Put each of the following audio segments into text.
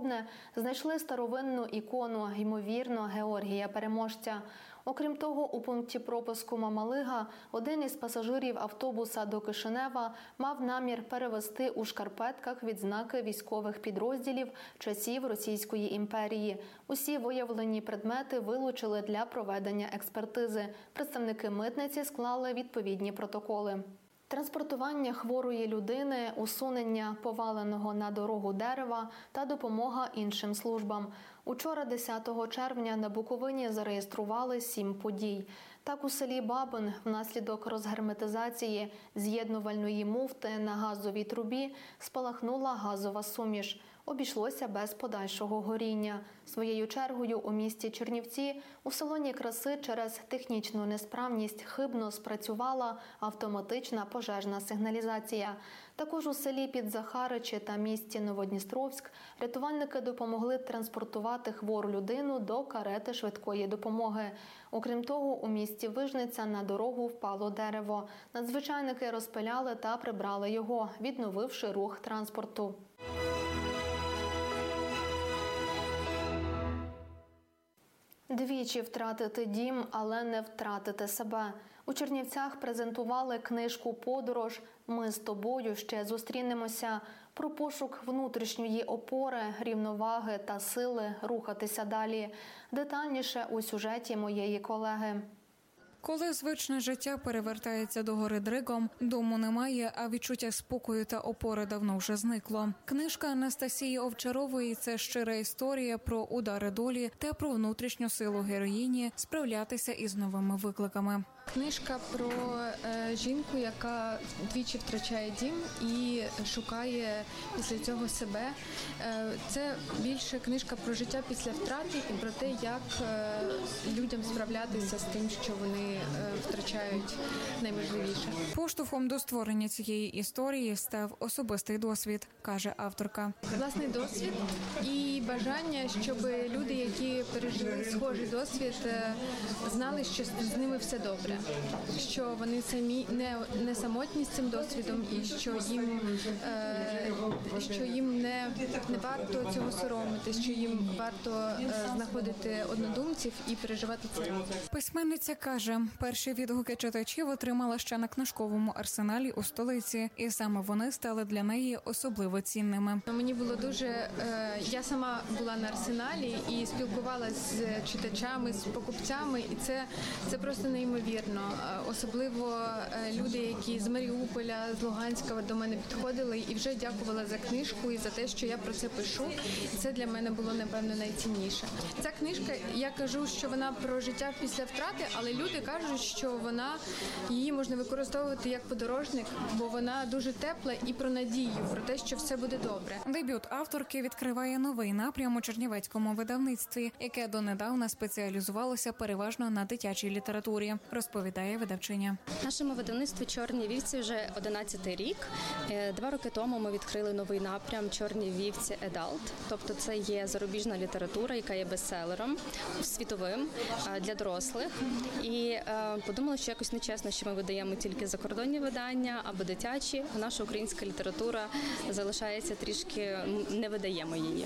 Гробне знайшли старовинну ікону, ймовірно, Георгія Переможця. Окрім того, у пункті пропуску Мамалига один із пасажирів автобуса до Кишинева мав намір перевезти у шкарпетках відзнаки військових підрозділів часів Російської імперії. Усі виявлені предмети вилучили для проведення експертизи. Представники митниці склали відповідні протоколи. Транспортування хворої людини, усунення поваленого на дорогу дерева та допомога іншим службам. Учора, 10 червня, на Буковині зареєстрували 7 подій. Так, у селі Бабин внаслідок розгерметизації з'єднувальної муфти на газовій трубі спалахнула газова суміш. Обійшлося без подальшого горіння. Своєю чергою у місті Чернівці у салоні краси через технічну несправність хибно спрацювала автоматична пожежна сигналізація. Також у селі Підзахаричі та місті Новодністровськ рятувальники допомогли транспортувати хвору людину до карети швидкої допомоги. Окрім того, у місті Вижниця на дорогу впало дерево. Надзвичайники розпиляли та прибрали його, відновивши рух транспорту. Двічі втратити дім, але не втратити себе. У Чернівцях презентували книжку «Подорож. Ми з тобою ще зустрінемося» про пошук внутрішньої опори, рівноваги та сили рухатися далі. Детальніше у сюжеті моєї колеги. Коли звичне життя перевертається догори дригом, дому немає, а відчуття спокою та опори давно вже зникло. Книжка Анастасії Овчарової – це щира історія про удари долі та про внутрішню силу героїні справлятися із новими викликами. Книжка про жінку, яка двічі втрачає дім і шукає після цього себе. Це більше книжка про життя після втрати і про те, як людям справлятися з тим, що вони втрачають найважливіше. Поштовхом до створення цієї історії став особистий досвід, каже авторка. Власний досвід і бажання, щоб люди, які пережили схожий досвід, знали, що з ними все добре. Що вони самі не самотні з цим досвідом і що їм не варто цього соромитись, що їм варто знаходити однодумців і переживати це разом. Письменниця каже, перші відгуки читачів отримала ще на книжковому арсеналі у столиці, і саме вони стали для неї особливо цінними. Мені було дуже... Я сама була на арсеналі і спілкувалася з читачами, з покупцями, і це просто неймовірно. Особливо люди, які з Маріуполя, з Луганська до мене підходили і вже дякували за книжку і за те, що я про це пишу. Це для мене було, напевно, найцінніше. Ця книжка, я кажу, що вона про життя після втрати, але люди кажуть, що її можна використовувати як подорожник, бо вона дуже тепла і про надію, про те, що все буде добре. Дебют авторки відкриває новий напрям у чернівецькому видавництві, яке донедавна спеціалізувалося переважно на дитячій літературі, розповідає видавчиня. В нашому видавництві «Чорні вівці» вже 11-й рік. 2 роки тому ми відкрили новий напрям «Чорні вівці Adult». Тобто це є зарубіжна література, яка є бестселером, світовим, для дорослих. І подумали, що якось нечесно, що ми видаємо тільки закордонні видання або дитячі. Наша українська література залишається трішки, не видаємо її.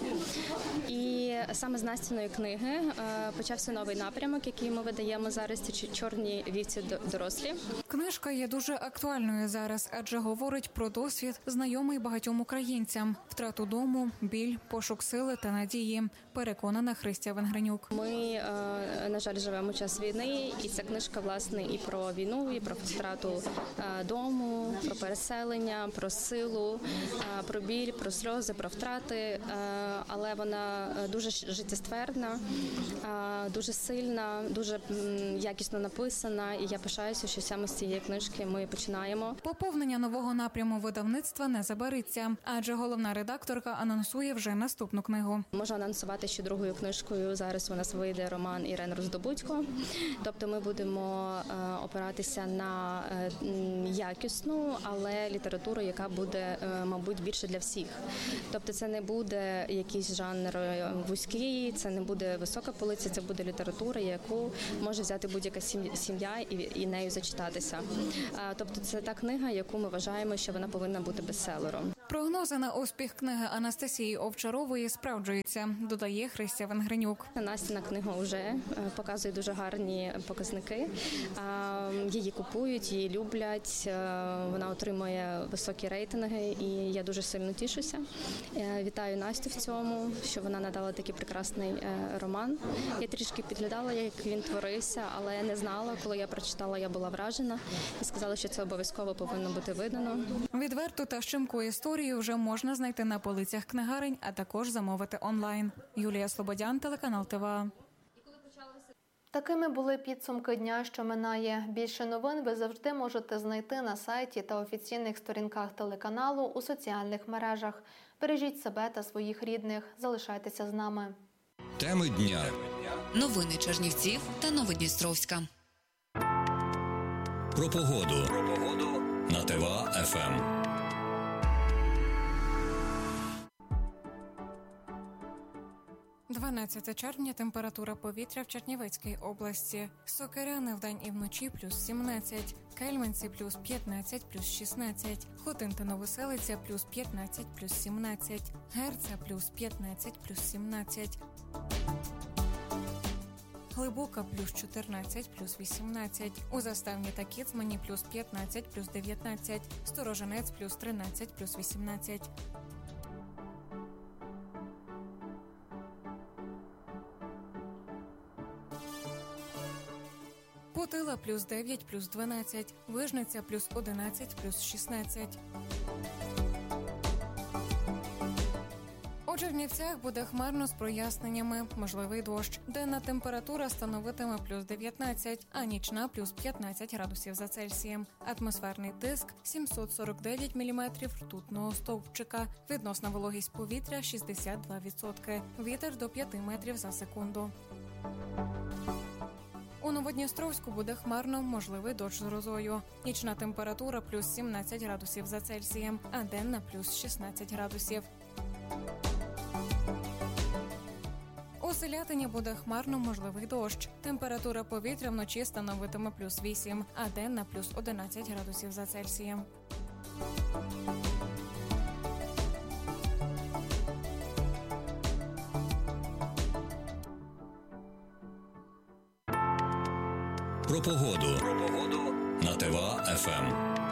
І саме з Настіної книги почався новий напрямок, який ми видаємо зараз, це «Чорні вівці дорослі». Книжка є дуже актуальною зараз, адже говорить про досвід, знайомий багатьом українцям. Втрату дому, біль, пошук сили та надії, переконана Христя Венгренюк. Ми, на жаль, живемо в час війни, і ця книжка, власне, і про війну, і про втрату дому, про переселення, про силу, про біль, про сльози, про втрати, але вона дуже життєствердна, дуже сильна, дуже якісно написана, і я пишаюся, що саме з цієї книжки ми починаємо. Поповнення нового напряму видавництва не забариться, адже головна редакторка анонсує вже наступну книгу. Можу анонсувати, що другою книжкою зараз у нас вийде роман Ірени Роздобудько. Тобто ми будемо опиратися на якісну, але літературу, яка буде, мабуть, більше для всіх. Тобто це не буде якийсь жанр вузький, це не буде висока полиця, це буде література, яку може взяти будь-яка сім'я і нею зачитатися. Тобто це та книга, яку ми вважаємо, що вона повинна бути бестселером. Прогнози на успіх книги Анастасії Овчарової справджуються, додає Христя Венгренюк. Настіна книга вже показує дуже гарні показники. Її купують, її люблять, вона отримує високі рейтинги і я дуже сильно тішуся. Вітаю Настю в цьому, що вона надала такий прекрасний роман. Я трішки підглядала, як він творився, але не знала. Коли я прочитала, я була вражена і сказала, що це обов'язково повинно бути видано. Відверту та щемку історію вже можна знайти на полицях книгарень, а також замовити онлайн. Юлія Слободян, телеканал ТВА. Такими були підсумки дня, що минає. Більше новин ви завжди можете знайти на сайті та офіційних сторінках телеканалу у соціальних мережах. Бережіть себе та своїх рідних. Залишайтеся з нами. Теми дня. Новини Чернівців та Новодністровська. Про погоду. На ТВА-ФМ. 12 червня, температура повітря в Чернівецькій області. Сокиряни вдень і вночі плюс 17, Кельменці плюс 15, плюс 16, Хотин та Новоселиця плюс 15, плюс 17, Герця плюс 15, плюс 17, Глибока плюс 14, плюс 18, у Заставні та Кіцмані плюс 15, плюс 19, Сторожинець плюс 13, плюс 18. Путила плюс 9, плюс 12, Вижниця плюс 11, плюс 16. У Чернівцях буде хмарно з проясненнями, можливий дощ. Денна температура становитиме плюс 19, а нічна плюс 15 градусів за Цельсієм. Атмосферний тиск 749 міліметрів ртутного стовпчика. Відносна вологість повітря 62%. Вітер до 5 метрів за секунду. У Новодністровську буде хмарно, можливий дощ з грозою. Нічна температура плюс 17 градусів за Цельсієм, а денна плюс 16 градусів. У Селятині буде хмарно, можливий дощ. Температура повітря вночі становитиме плюс 8, а денна плюс 11 градусів за Цельсієм. Про погоду. На ТВА-ФМ.